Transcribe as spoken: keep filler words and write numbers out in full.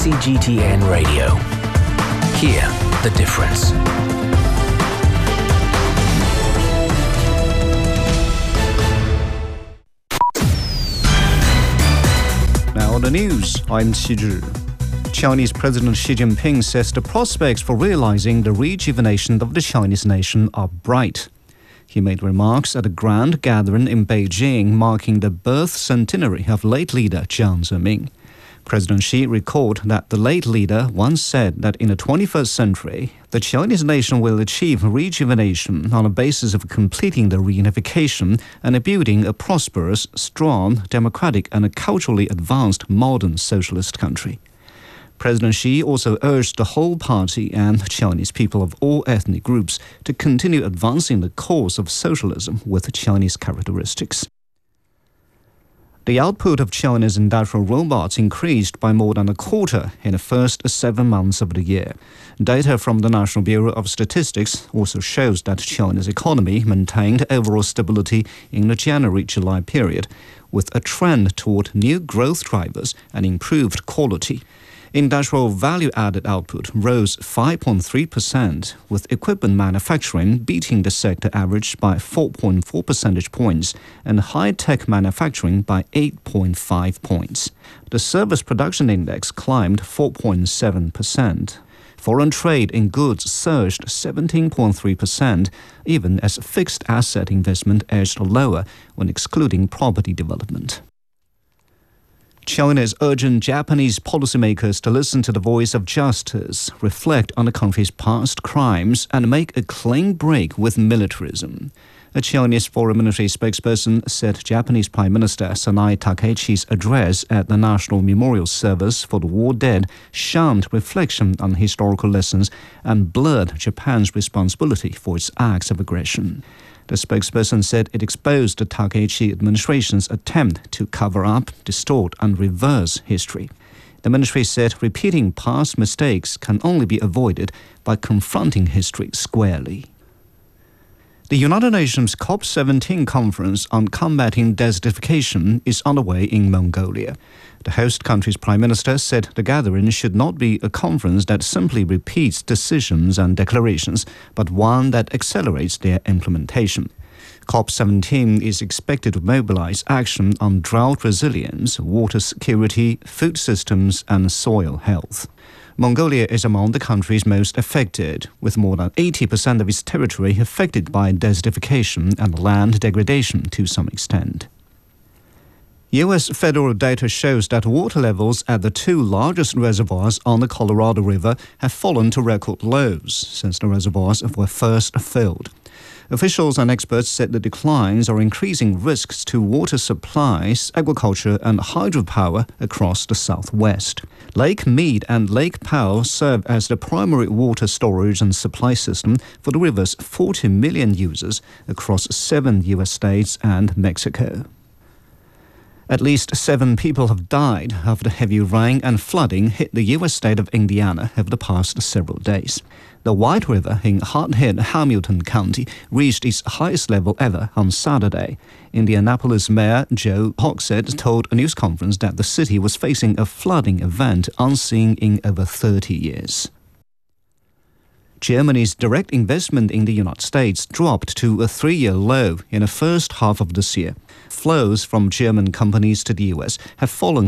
C G T N Radio. Hear the difference. Now on the news, I'm Xi Zhi. Chinese President Xi Jinping says the prospects for realizing the rejuvenation of the Chinese nation are bright. He made remarks at a grand gathering in Beijing marking the birth centenary of late leader Jiang Zemin. President Xi recalled that the late leader once said that in the twenty-first century, the Chinese nation will achieve rejuvenation on the basis of completing the reunification and building a prosperous, strong, democratic and culturally advanced modern socialist country. President Xi also urged the whole party and Chinese people of all ethnic groups to continue advancing the cause of socialism with Chinese characteristics. The output of China's industrial robots increased by more than a quarter in the first seven months of the year. Data from the National Bureau of Statistics also shows that China's economy maintained overall stability in the January-July period, with a trend toward new growth drivers and improved quality. Industrial value-added output rose five point three percent, with equipment manufacturing beating the sector average by four point four percentage points and high-tech manufacturing by eight point five points. The service production index climbed four point seven percent. Foreign trade in goods surged seventeen point three percent, even as fixed asset investment edged lower when excluding property development. China is urging Japanese policymakers to listen to the voice of justice, reflect on the country's past crimes, and make a clean break with militarism. A Chinese foreign ministry spokesperson said Japanese Prime Minister Sanae Takaichi's address at the National Memorial Service for the War Dead shunned reflection on historical lessons and blurred Japan's responsibility for its acts of aggression. The spokesperson said it exposed the Takaichi administration's attempt to cover up, distort and reverse history. The ministry said repeating past mistakes can only be avoided by confronting history squarely. The United Nations COP seventeen conference on combating desertification is underway in Mongolia. The host country's prime minister said the gathering should not be a conference that simply repeats decisions and declarations, but one that accelerates their implementation. COP seventeen is expected to mobilize action on drought resilience, water security, food systems, and soil health. Mongolia is among the countries most affected, with more than eighty percent of its territory affected by desertification and land degradation to some extent. U S federal data shows that water levels at the two largest reservoirs on the Colorado River have fallen to record lows since the reservoirs were first filled. Officials and experts said the declines are increasing risks to water supplies, agriculture and hydropower across the southwest. Lake Mead and Lake Powell serve as the primary water storage and supply system for the river's forty million users across seven U S states and Mexico. At least seven people have died after heavy rain and flooding hit the U S state of Indiana over the past several days. The White River in hard-hit Hamilton County reached its highest level ever on Saturday. Indianapolis Mayor Joe Hogsett told a news conference that the city was facing a flooding event unseen in over thirty years. Germany's direct investment in the United States dropped to a three-year low in the first half of this year. Flows from German companies to the U S have fallen